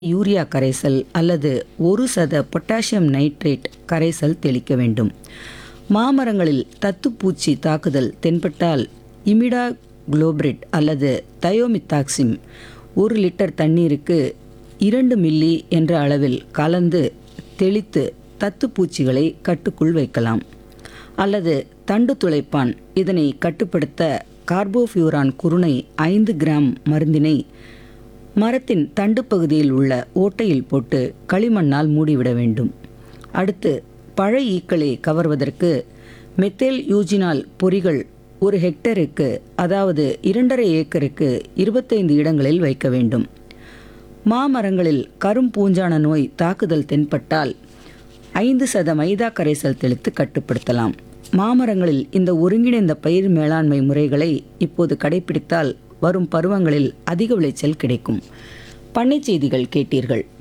Urea கரைசல் அல்லது 1% potassium nitrate கரைசல் தெளிக்க வேண்டும். மாமரங்களில் தத்துப்பூச்சி தாக்குதல் தென்பட்டால் இமிடாகுளோபிரிட் அல்லது தயோமித்தாக்சிம் 1 லிட்டர் தண்ணீருக்கு 2 மில்லி என்ற அளவில் கலந்து தெளித்து தத்துப்பூச்சிகளை கட்டுக்குள் வைக்கலாம். அல்லது தண்டு துளைப்பான், இதனை கட்டுப்படுத்த கார்போஃபியூரான் குருணை 5 கிராம் மருந்தினை மரத்தின் தண்டு பகுதியில் உள்ள ஓட்டையில் போட்டு களிமண்ணால் மூடிவிட வேண்டும். அடுத்து பழ ஈக்களை கவர்வதற்கு மெத்தேல் யூஜினால் பொறிகள் 1 ஹெக்டருக்கு, அதாவது 2.5 ஏக்கருக்கு 25 இடங்களில் வைக்க வேண்டும். மாமரங்களில் கரும்பூஞ்சான நோய் தாக்குதல் தென்பட்டால் 5% மைதா கரைசல் தெளித்து கட்டுப்படுத்தலாம். மாமரங்களில் இந்த ஒருங்கிணைந்த பயிர் மேலாண்மை முறைகளை இப்போது கடைபிடித்தால் வரும் பருவங்களில் அதிக விளைச்சல் கிடைக்கும். பண்ணைச் செய்திகள் கேட்டீர்கள்.